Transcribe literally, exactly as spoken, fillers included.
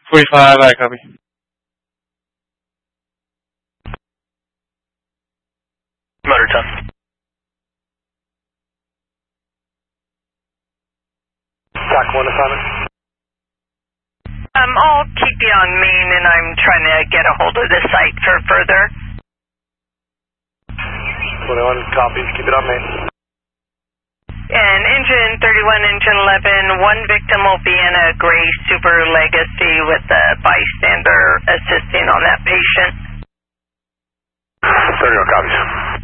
forty-five, I copy. Motor ten. Doc one assignment. Um, I'll keep you on main, and I'm trying to get a hold of the site for further. twenty-one copies, keep it on main. And engine thirty-one, engine eleven, one victim will be in a gray Super Legacy with a bystander assisting on that patient. thirty-one copies.